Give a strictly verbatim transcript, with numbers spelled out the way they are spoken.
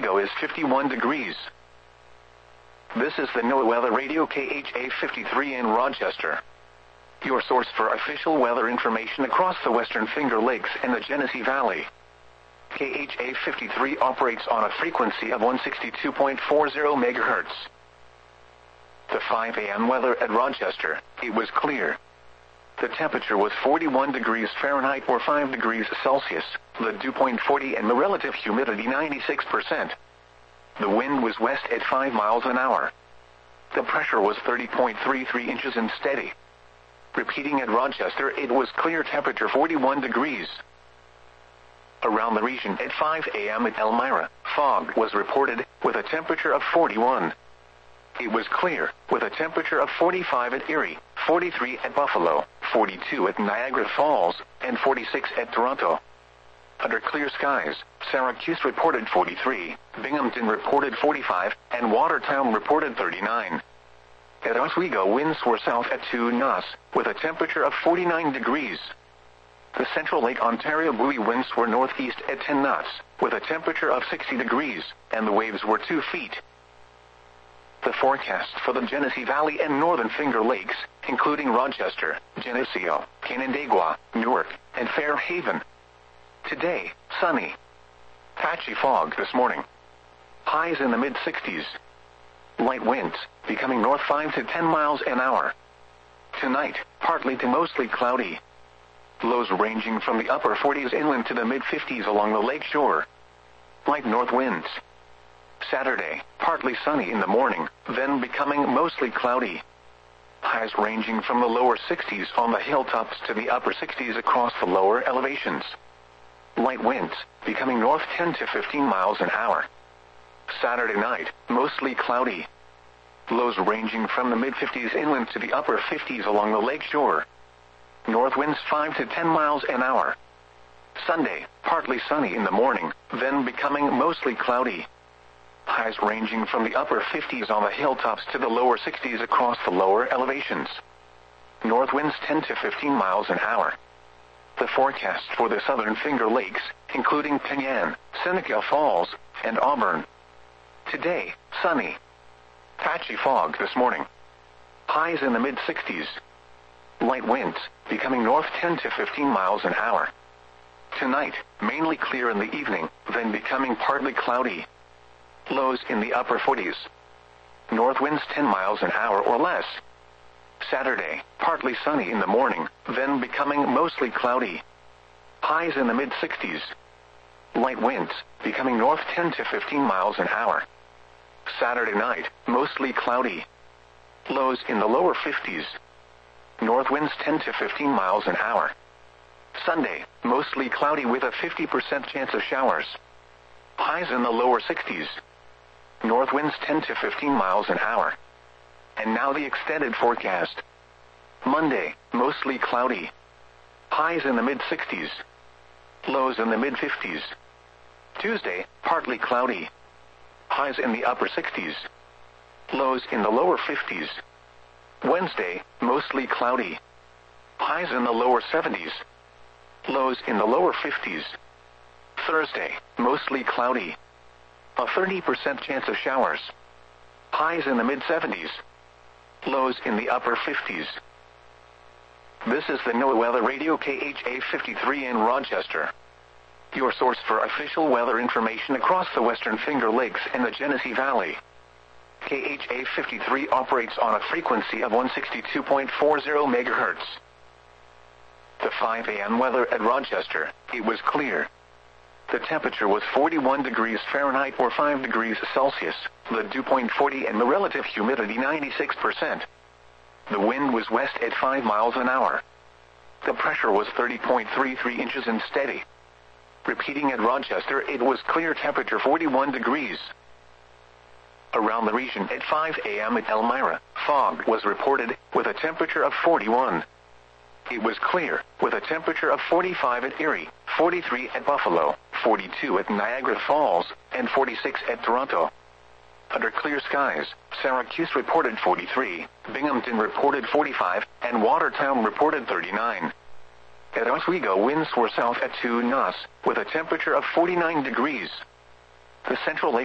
Oswego is fifty-one degrees. This is the NOAA Weather Radio K H A fifty-three in Rochester, your source for official weather information across the Western Finger Lakes and the Genesee Valley. K H A fifty-three operates on a frequency of one sixty-two point four zero megahertz. The five A M weather at Rochester, it was clear. The temperature was forty-one degrees Fahrenheit or five degrees Celsius, the dew point forty and the relative humidity ninety-six percent. The wind was west at five miles an hour. The pressure was thirty point three three inches and steady. Repeating at Rochester, it was clear, temperature forty-one degrees. Around the region at five A M at Elmira, fog was reported, with a temperature of forty-one. It was clear, with a temperature of forty-five at Erie, forty-three at Buffalo, forty-two at Niagara Falls, and forty-six at Toronto. Under clear skies, Syracuse reported forty-three, Binghamton reported forty-five, and Watertown reported thirty-nine. At Oswego, winds were south at two knots, with a temperature of forty-nine degrees. The Central Lake Ontario buoy winds were northeast at ten knots, with a temperature of sixty degrees, and the waves were two feet. The forecast for the Genesee Valley and Northern Finger Lakes, including Rochester, Geneseo, Canandaigua, Newark, and Fairhaven. Today, sunny. Patchy fog this morning. Highs in the mid sixties. Light winds, becoming north five to ten miles an hour. Tonight, partly to mostly cloudy. Lows ranging from the upper forties inland to the mid fifties along the lake shore. Light north winds. Saturday, partly sunny in the morning, then becoming mostly cloudy. Highs ranging from the lower sixties on the hilltops to the upper sixties across the lower elevations. Light winds, becoming north ten to fifteen miles an hour. Saturday night, mostly cloudy. Lows ranging from the mid fifties inland to the upper fifties along the lake shore. North winds five to ten miles an hour. Sunday, partly sunny in the morning, then becoming mostly cloudy. Highs ranging from the upper fifties on the hilltops to the lower sixties across the lower elevations. North winds ten to fifteen miles an hour. The forecast for the Southern Finger Lakes, including Penyan, Seneca Falls, and Auburn. Today, sunny. Patchy fog this morning. Highs in the mid sixties. Light winds, becoming north ten to fifteen miles an hour. Tonight, mainly clear in the evening, then becoming partly cloudy. Lows in the upper forties. North winds ten miles an hour or less. Saturday, partly sunny in the morning, then becoming mostly cloudy. Highs in the mid sixties. Light winds, becoming north ten to fifteen miles an hour. Saturday night, mostly cloudy. Lows in the lower fifties. North winds ten to fifteen miles an hour. Sunday, mostly cloudy with a fifty percent chance of showers. Highs in the lower sixties. North winds ten to fifteen miles an hour. And now the extended forecast. Monday, mostly cloudy. Highs in the mid sixties. Lows in the mid fifties. Tuesday, partly cloudy. Highs in the upper sixties. Lows in the lower fifties. Wednesday, mostly cloudy. Highs in the lower seventies. Lows in the lower fifties. Thursday, mostly cloudy. A thirty percent chance of showers. Highs in the mid seventies. Lows in the upper fifties. This is the NOAA Weather Radio K H A fifty-three in Rochester, your source for official weather information across the Western Finger Lakes and the Genesee Valley. K H A fifty-three operates on a frequency of one sixty-two point four zero megahertz. The five A M weather at Rochester, it was clear. The temperature was forty-one degrees Fahrenheit or five degrees Celsius, the dew point forty and the relative humidity ninety-six percent. The wind was west at five miles an hour. The pressure was thirty point three three inches and steady. Repeating at Rochester, it was clear, temperature forty-one degrees. Around the region at five A M at Elmira, fog was reported, with a temperature of forty-one. It was clear, with a temperature of forty-five at Erie, forty-three at Buffalo, forty-two at Niagara Falls, and forty-six at Toronto. Under clear skies, Syracuse reported forty-three, Binghamton reported forty-five, and Watertown reported thirty-nine. At Oswego, winds were south at two knots, with a temperature of forty-nine degrees. The Central Lake